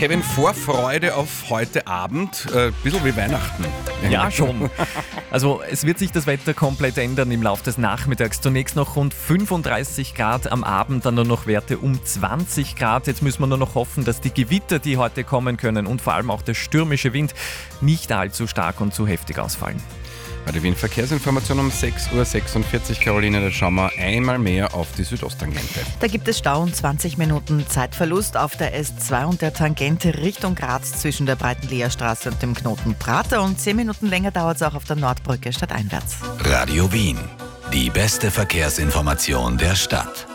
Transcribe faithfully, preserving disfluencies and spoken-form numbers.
Kevin, Vorfreude auf heute Abend, äh, ein bisschen wie Weihnachten. Ja, schon. Also es wird sich das Wetter komplett ändern im Laufe des Nachmittags. Zunächst noch rund fünfunddreißig Grad am Abend, dann nur noch Werte um zwanzig Grad. Jetzt müssen wir nur noch hoffen, dass die Gewitter, die heute kommen können und vor allem auch der stürmische Wind nicht allzu stark und zu heftig ausfallen. Bei der Wien-Verkehrsinformation um sechs Uhr sechsundvierzig, Caroline, da schauen wir einmal mehr auf die Südosttangente. Da gibt es Stau und zwanzig Minuten Zeitverlust auf der S zwei und der Tangente Richtung Graz zwischen der Breiten-Leer-Straße und dem Knoten Prater und zehn Minuten länger dauert es auch auf der Nordbrücke stadteinwärts. Radio Wien, die beste Verkehrsinformation der Stadt.